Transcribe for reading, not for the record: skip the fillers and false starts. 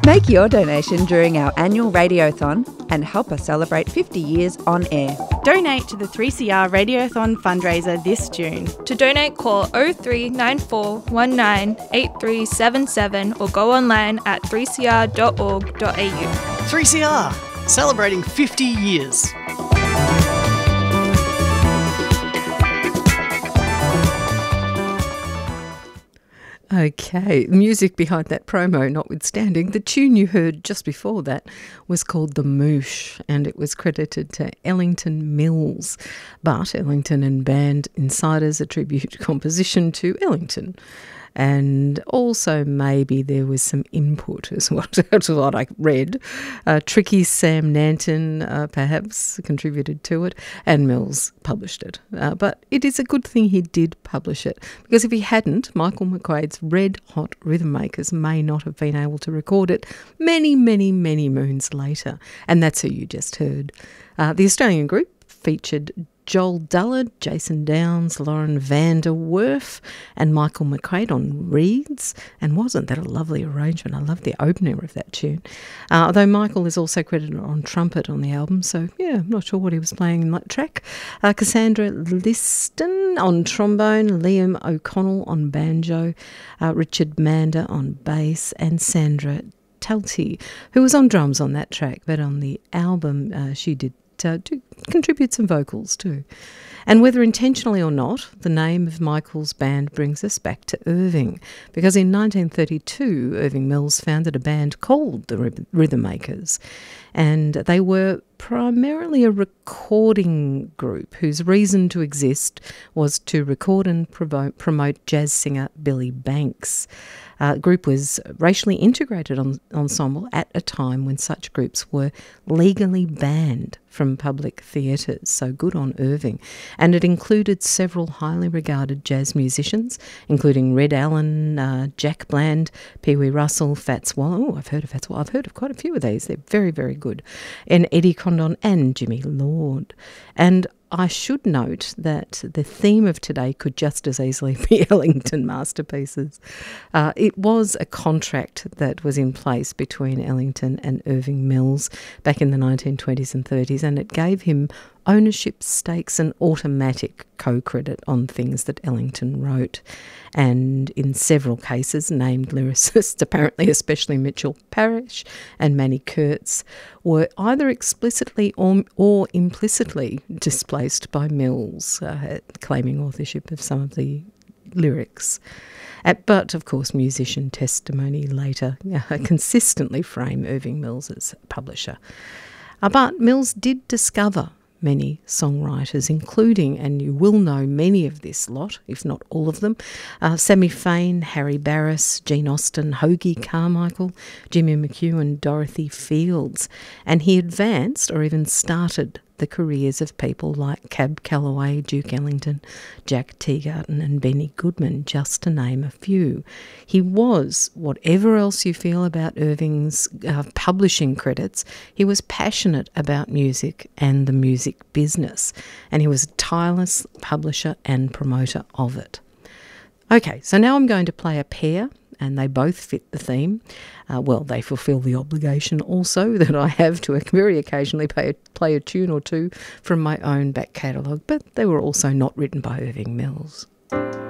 Make your donation during our annual Radiothon and help us celebrate 50 years on air. Donate to the 3CR Radiothon fundraiser this June. To donate, call 0394 198377 or go online at 3cr.org.au. 3CR, celebrating 50 years. Okay, the music behind that promo notwithstanding, the tune you heard just before that was called The Moosh, and it was credited to Ellington Mills. But Ellington and band insiders attribute composition to Ellington. And also maybe there was some input as well. That's what I read. Tricky Sam Nanton perhaps contributed to it, and Mills published it. But it is a good thing he did publish it, because if he hadn't, Michael McQuaid's Red Hot Rhythm Makers may not have been able to record it many, many, many moons later. And that's who you just heard. The Australian group featured Joel Dullard, Jason Downs, Lauren van der Werf and Michael McQuaid on reeds. And wasn't that a lovely arrangement? I love the opener of that tune. Although Michael is also credited on trumpet on the album, so yeah, I'm not sure what he was playing in that track. Cassandra Liston on trombone, Liam O'Connell on banjo, Richard Mander on bass and Sandra Talty, who was on drums on that track, but on the album she did contribute some vocals too. And whether intentionally or not, the name of Michael's band brings us back to Irving, because in 1932 Irving Mills founded a band called the Rhythm Makers, and they were primarily a recording group whose reason to exist was to record and promote jazz singer Billy Banks. The group was a racially integrated ensemble at a time when such groups were legally banned from public theatres, so good on Irving. And it included several highly regarded jazz musicians, including Red Allen, Jack Bland, Pee Wee Russell, Fats Waller. Oh, I've heard of Fats Waller. I've heard of quite a few of these. They're very, very good. And Eddie Condon and Jimmy Lord. And I should note that the theme of today could just as easily be Ellington masterpieces. It was a contract that was in place between Ellington and Irving Mills back in the 1920s and 30s, and it gave him ownership stakes and automatic co-credit on things that Ellington wrote, and in several cases named lyricists, apparently especially Mitchell Parish and Manny Kurtz, were either explicitly or implicitly displaced by Mills, claiming authorship of some of the lyrics. But, of course, musician testimony later consistently frame Irving Mills as publisher. But Mills did discover many songwriters, including, and you will know many of this lot, if not all of them, Sammy Fain, Harry Barris, Gene Austen, Hoagie Carmichael, Jimmy McHugh and Dorothy Fields. And he advanced or even started the careers of people like Cab Calloway, Duke Ellington, Jack Teagarden and Benny Goodman, just to name a few. He was, whatever else you feel about Irving's publishing credits, he was passionate about music and the music business, and he was a tireless publisher and promoter of it. Okay, so now I'm going to play a pair, and they both fit the theme. They fulfil the obligation also that I have to very occasionally play a tune or two from my own back catalogue, but they were also not written by Irving Mills.